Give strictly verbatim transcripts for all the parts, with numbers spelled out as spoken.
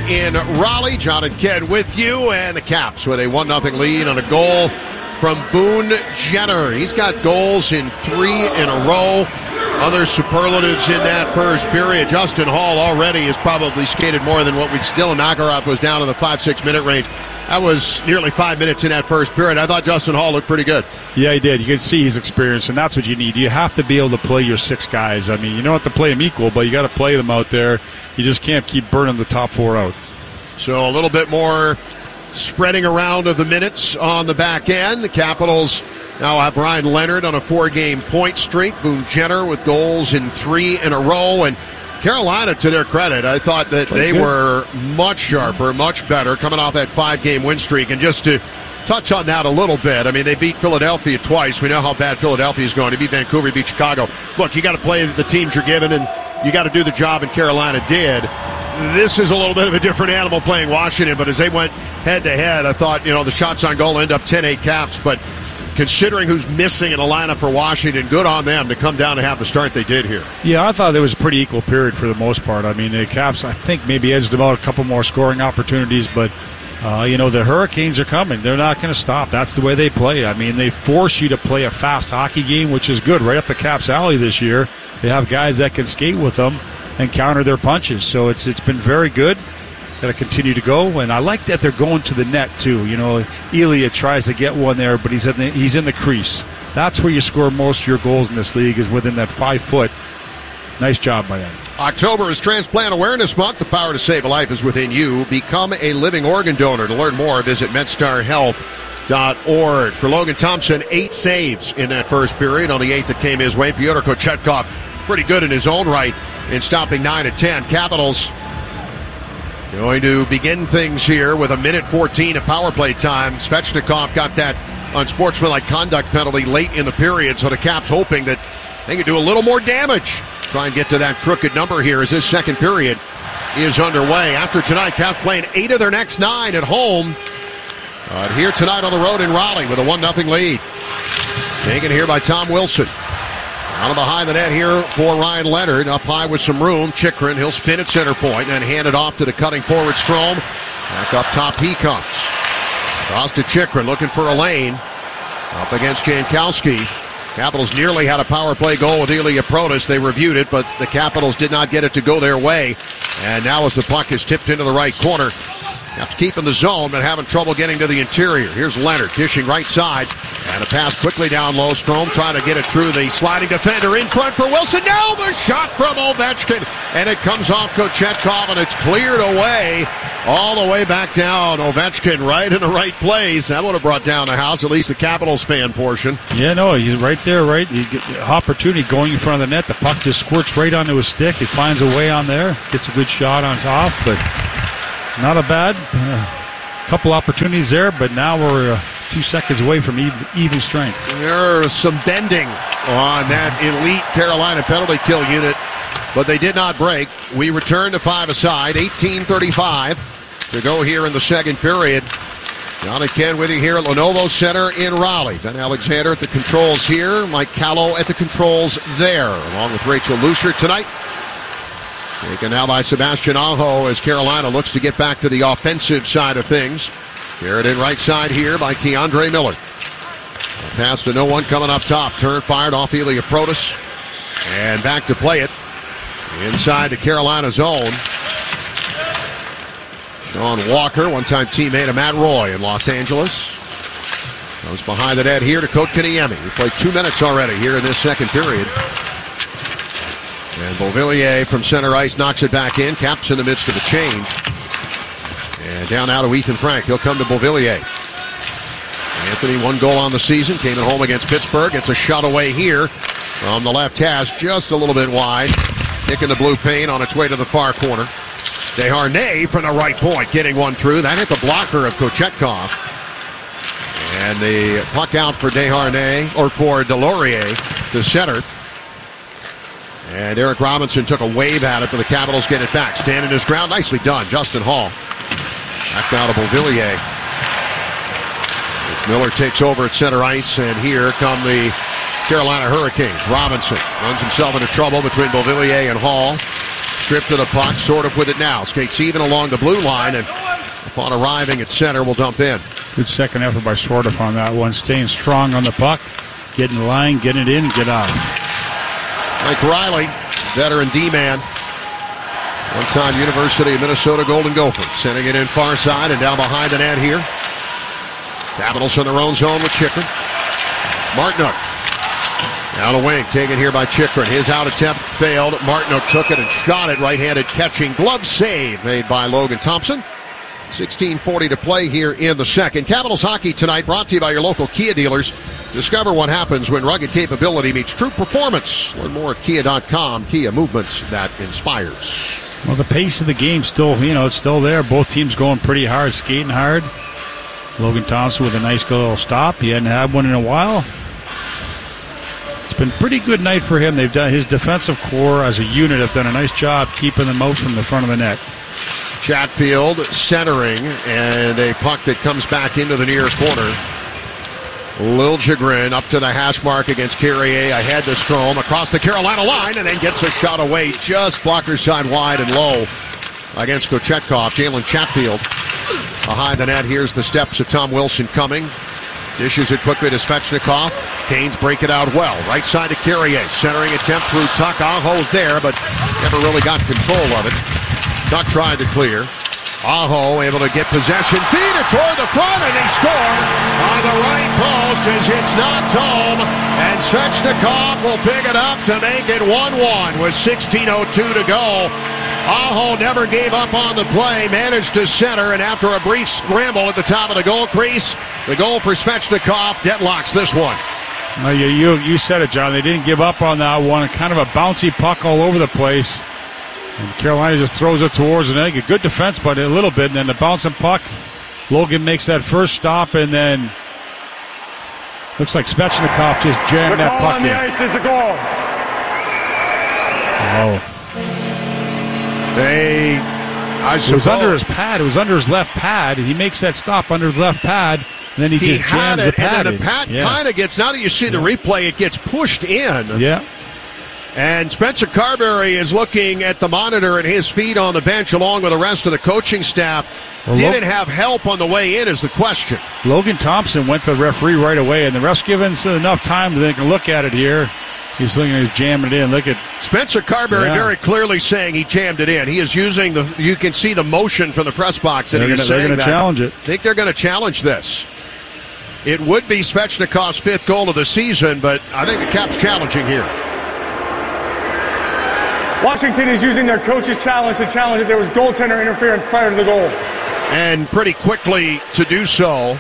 in Raleigh. John and Ken with you, and the Caps with a one nothing lead on a goal from Boone Jenner. He's got goals in three in a row. Other superlatives in that first period. Justin Hall already has probably skated more than what we still. Nakarov was down in the five, six minute range. That was nearly five minutes in that first period. I thought Justin Hall looked pretty good. Yeah, he did. You could see his experience, and that's what you need. You have to be able to play your six guys. I mean, you don't have to play them equal, but you got to play them out there. You just can't keep burning the top four out. So a little bit more spreading around of the minutes on the back end. The Capitals now have Ryan Leonard on a four-game point streak. Boone Jenner with goals in three in a row. And Carolina, to their credit, I thought that they were much sharper, much better, coming off that five-game win streak. And just to touch on that a little bit, I mean, they beat Philadelphia twice. We know how bad Philadelphia is going. They beat Vancouver, they beat Chicago. Look, you got to play the teams you're given, and you got to do the job, and Carolina did. This is a little bit of a different animal playing Washington, but as they went head-to-head, I thought, you know, the shots on goal end up ten eight Caps, but considering who's missing in the lineup for Washington, good on them to come down and have the start they did here. Yeah, I thought it was a pretty equal period for the most part. I mean, the Caps, I think, maybe edged them out a couple more scoring opportunities, but, uh, you know, the Hurricanes are coming. They're not going to stop. That's the way they play. I mean, they force you to play a fast hockey game, which is good, right up the Caps' alley this year. They have guys that can skate with them and counter their punches, so it's it's been very good. Got to continue to go, and I like that they're going to the net too. You know, Elia tries to get one there, but he's in the, he's in the crease. That's where you score most of your goals in this league, is within that five foot. Nice job by them. October is Transplant Awareness Month. The power to save a life is within you. Become a living organ donor. To learn more, visit medstar health dot org. For Logan Thompson, eight saves in that first period. On the eight that came his way, Pyotr Kochetkov pretty good in his own right in stopping nine at ten. Capitals going to begin things here with a minute fourteen of power play time. Svechnikov got that unsportsmanlike conduct penalty late in the period, so the Caps hoping that they can do a little more damage. Try and get to that crooked number here as this second period is underway. After tonight, Caps playing eight of their next nine at home. Uh, here tonight on the road in Raleigh with a one nothing lead. Taken here by Tom Wilson. Out of behind the net here for Ryan Leonard. Up high with some room. Chychrun, he'll spin at center point and hand it off to the cutting forward Strome. Back up top he comes. Cross to Chychrun, looking for a lane. Up against Jankowski. Capitals nearly had a power play goal with Ilya Protas. They reviewed it, but the Capitals did not get it to go their way. And now as the puck is tipped into the right corner, Caps keeping the zone, but having trouble getting to the interior. Here's Leonard dishing right side. And a pass quickly down low. Strome trying to get it through the sliding defender in front for Wilson. Now the shot from Ovechkin. And it comes off Kochetkov, and it's cleared away all the way back down. Ovechkin right in the right place. That would have brought down the house, at least the Capitals fan portion. Yeah, no, he's right there, right? You get the opportunity going in front of the net. The puck just squirts right onto his stick. He finds a way on there. Gets a good shot on top, but not a bad uh, couple opportunities there, but now we're uh, two seconds away from even, even strength. There's some bending on that elite Carolina penalty kill unit, but they did not break. We return to five aside, eighteen thirty-five to go here in the second period. John and Ken with you here at Lenovo Center in Raleigh. Ben Alexander at the controls here, Mike Callow at the controls there, along with Rachel Lucier tonight. Taken now by Sebastian Aho as Carolina looks to get back to the offensive side of things. Carried in right side here by Keandre Miller. A pass to no one coming up top. Turn fired off Ilya Protas. And back to play it. Inside the Carolina zone. Sean Walker, one-time teammate of Matt Roy in Los Angeles. Goes behind the net here to Kotkaniemi. We played two minutes already here in this second period. And Beauvillier from center ice knocks it back in. Caps in the midst of a change. And down now to Ethan Frank. He'll come to Beauvillier. Anthony, one goal on the season. Came at home against Pittsburgh. Gets a shot away here from the left hash. Just a little bit wide. Nicking the blue paint on its way to the far corner. Desharnais from the right point. Getting one through. That hit the blocker of Kochetkov. And the puck out for Desharnais, or for Delorier to center. And Eric Robinson took a wave at it, but the Capitals get it back. Standing his ground. Nicely done. Justin Hall. Back down to Beauvillier. Miller takes over at center ice, and here come the Carolina Hurricanes. Robinson runs himself into trouble between Beauvillier and Hall. stripped of the puck, sort of with it now. Skates even along the blue line, and upon arriving at center, will dump in. Good second effort by Swordov on that one. Staying strong on the puck, getting the line, getting it in, get out. Mike Riley, veteran D-man. One-time University of Minnesota Golden Gopher. Sending it in far side and down behind the net here. Capitals in their own zone with Chychrun. Martinook. Down a wing, taken here by Chychrun. His out attempt failed. Martinook took it and shot it. Right-handed catching. Glove save made by Logan Thompson. sixteen forty to play here in the second. Capitals hockey tonight brought to you by your local Kia dealers. Discover what happens when rugged capability meets true performance. Learn more at kia dot com. Kia, movement that inspires. Well, the pace of the game still, you know, it's still there. Both teams going pretty hard, skating hard. Logan Thompson with a nice little stop. He hadn't had one in a while. It's been a pretty good night for him. They've done his defensive core as a unit have done a nice job keeping them out from the front of the net. Chatfield centering, and a puck that comes back into the near corner. Liljegren up to the hash mark against Carrier. Ahead to Strome across the Carolina line, and then gets a shot away just blocker side wide and low against Kochetkov. Jalen Chatfield behind the net. Here's the steps of Tom Wilson coming. Dishes it quickly to Svechnikov. Canes break it out well. Right side to Carrier. Centering attempt through Tuck. Aho there, but never really got control of it. Tuck tried to clear. Aho able to get possession. Feed it toward the front, and they score on the right post as it's knocked home. And Svechnikov will pick it up to make it one one with sixteen oh two to go. Aho never gave up on the play, managed to center, and after a brief scramble at the top of the goal crease, the goal for Svechnikov deadlocks this one. Uh, you, you, you said it, John. They didn't give up on that one. Kind of a bouncy puck all over the place. And Carolina just throws it towards the net. A good defense, but a little bit. And then the bouncing puck. Logan makes that first stop, and then looks like Svechnikov just jammed that puck in. The ice is a goal. Oh. They, I suppose. It was under his pad. It was under his left pad. He makes that stop under his left pad, and then he, he just jams it, the pad. And then the pad yeah. kind of gets, now that you see the yeah. replay, it gets pushed in. Yeah. And Spencer Carberry is looking at the monitor at his feet on the bench along with the rest of the coaching staff. Well, Didn't Lo- have help on the way in is the question. Logan Thompson went to the referee right away, and the ref's given us enough time that they can look at it here. He's looking at his jamming it in. Look at Spencer Carberry yeah. very clearly saying he jammed it in. He is using the, you can see the motion from the press box that they're he's gonna, saying They're going to challenge it. I think they're going to challenge this. It would be Svechnikov's fifth goal of the season, but I think the Caps challenging here. Washington is using their coach's challenge to challenge if there was goaltender interference prior to the goal. And pretty quickly to do so,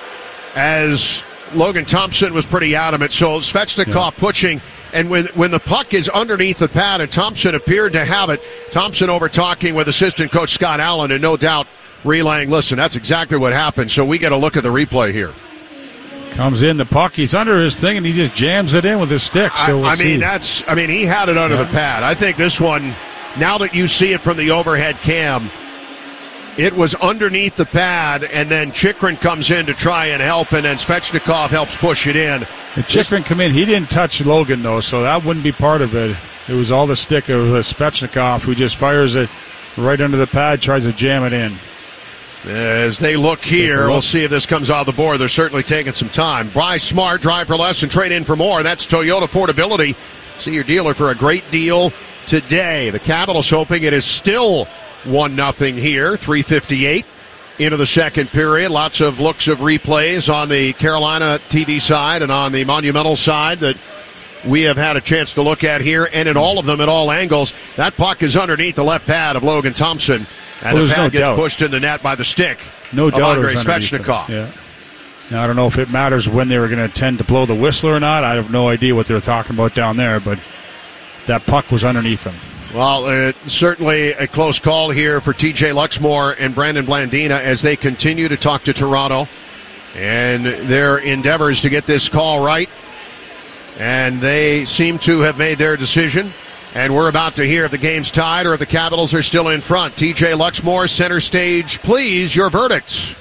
as Logan Thompson was pretty adamant. So Svechnikov yeah. pushing, and when when the puck is underneath the pad, and Thompson appeared to have it, Thompson over talking with assistant coach Scott Allen, and no doubt relaying, listen, that's exactly what happened, so we got to look at the replay here. Comes in the puck. He's under his thing, and he just jams it in with his stick. So we'll I, I see. mean, that's. I mean, he had it under yeah. the pad. I think this one, now that you see it from the overhead cam, it was underneath the pad, and then Chychrun comes in to try and help, and then Svechnikov helps push it in. And Chychrun come in. He didn't touch Logan, though, so that wouldn't be part of it. It was all the stick of Svechnikov, who just fires it right under the pad, tries to jam it in. As they look here, we'll see if this comes off the board. They're certainly taking some time. Buy smart, drive for less, and trade in for more. That's Toyota Affordability. See your dealer for a great deal today. The Capitals hoping it is still one nothing here, three fifty-eight into the second period. Lots of looks of replays on the Carolina T V side and on the Monumental side that we have had a chance to look at here, and in all of them at all angles. That puck is underneath the left pad of Logan Thompson. And well, the pad no gets doubt. pushed in the net by the stick no of doubt Andrei Svechnikov. Yeah. Now, I don't know if it matters when they were going to tend to blow the whistle or not. I have no idea what they were talking about down there, but that puck was underneath them. Well, uh, certainly a close call here for T J Luxmore and Brandon Blandina as they continue to talk to Toronto and their endeavors to get this call right. And they seem to have made their decision. And we're about to hear if the game's tied or if the Capitals are still in front. T J Luxmore, center stage, please, your verdict.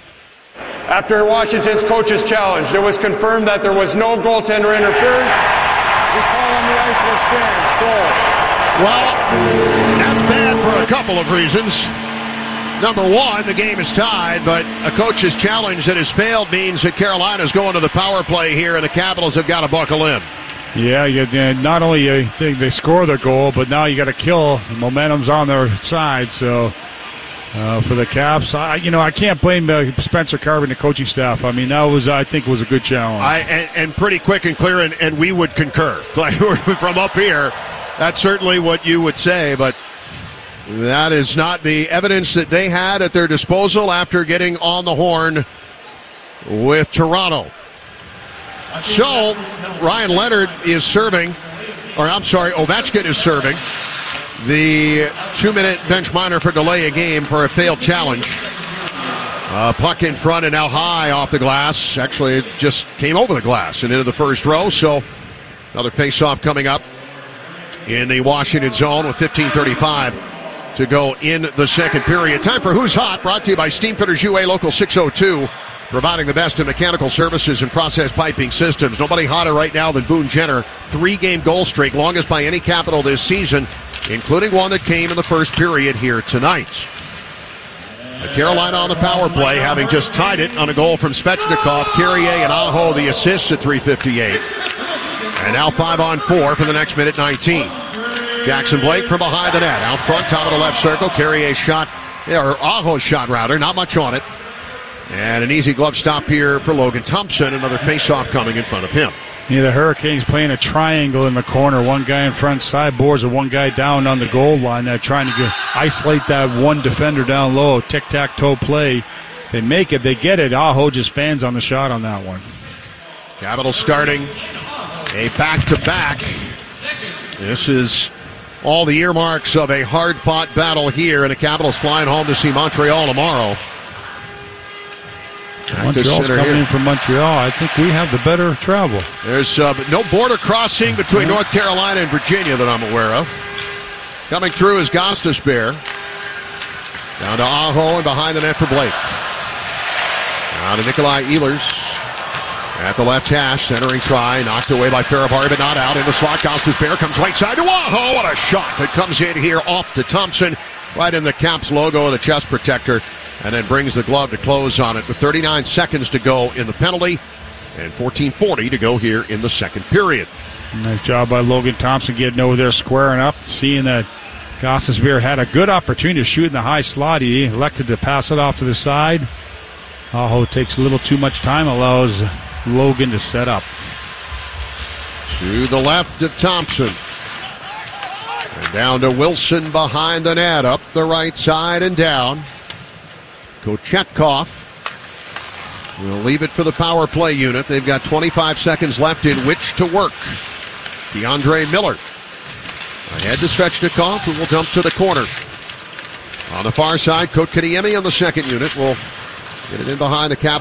After Washington's coach's challenge, it was confirmed that there was no goaltender interference. We call on the ice will stand. Goal. Well, now That's bad for a couple of reasons. Number one, the game is tied, but a coach's challenge that has failed means that Carolina's going to the power play here, and the Capitals have got to buckle in. Yeah, you, not only uh, they, they score the goal, but now you got to kill. The momentum's on their side, so uh, for the Caps, I, you know, I can't blame uh, Spencer Carvin, the coaching staff. I mean, that was, I think, was a good challenge. I, and, and pretty quick and clear, and, and we would concur. Like, from up here, that's certainly what you would say, but that is not the evidence that they had at their disposal after getting on the horn with Toronto. So, Ryan Leonard is serving, or I'm sorry, Ovechkin is serving the two-minute bench minor for delay a game for a failed challenge. Uh, puck in front and now high off the glass. Actually, it just came over the glass and into the first row. So, another face-off coming up in the Washington zone with fifteen thirty-five to go in the second period. Time for Who's Hot, brought to you by Steam Fitters U A Local six oh two. Providing the best in mechanical services and process piping systems. Nobody hotter right now than Boone Jenner. Three-game goal streak, longest by any Capital this season, including one that came in the first period here tonight. Carolina on the power play, having just tied it on a goal from Svechnikov. Carrier and Aho the assists at three fifty-eight. And now five on four for the next minute nineteen. Jackson Blake from behind the net. Out front, top of the left circle. Carrier's shot, or Aho's shot rather, not much on it. And an easy glove stop here for Logan Thompson. Another face-off coming in front of him. Yeah, the Hurricanes playing a triangle in the corner. One guy in front, sideboards, and one guy down on the goal line. They're trying to get, isolate that one defender down low. Tic-tac-toe play. They make it. They get it. Aho just fans on the shot on that one. Capitals starting a back-to-back. This is all the earmarks of a hard-fought battle here, and the Capitals flying home to see Montreal tomorrow. Montreal's coming here in from Montreal. I think we have the better travel. There's uh, no border crossing between North Carolina and Virginia that I'm aware of. Coming through is Gostisbehere. Down to Aho and behind the net for Blake. Now to Nikolai Ehlers. At the left hash, centering try, knocked away by Farabauri, but not out. In the slot, Gostisbehere comes right side to Aho. What a shot that comes in here off to Thompson. Right in the Caps logo of the chest protector. And then brings the glove to close on it with thirty-nine seconds to go in the penalty and fourteen forty to go here in the second period. Nice job by Logan Thompson getting over there, squaring up, seeing that Gostisbehere had a good opportunity to shoot in the high slot. He elected to pass it off to the side. Aho takes a little too much time, allows Logan to set up. To the left of Thompson. And down to Wilson behind the net, up the right side and down. Kochetkov will leave it for the power play unit. They've got twenty-five seconds left in which to work. DeAndre Miller ahead to Svechnikov, who will dump to the corner. On the far side, Kotkaniemi on the second unit will get it in behind the Capitals.